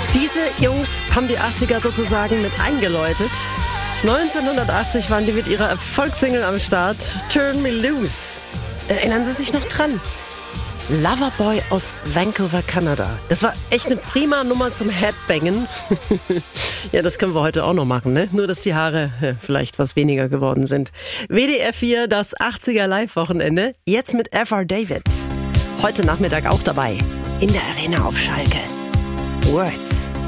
Diese Jungs haben die 80er sozusagen mit eingeläutet. 1980 waren die mit ihrer Erfolgssingle am Start, Turn Me Loose. Erinnern Sie sich noch dran? Loverboy aus Vancouver, Kanada. Das war echt eine prima Nummer zum Headbangen. Ja, das können wir heute auch noch machen, ne? Nur, dass die Haare vielleicht was weniger geworden sind. WDR 4, das 80er Live-Wochenende. Jetzt mit F.R. David. Heute Nachmittag auch dabei. In der Arena auf Schalke. Words.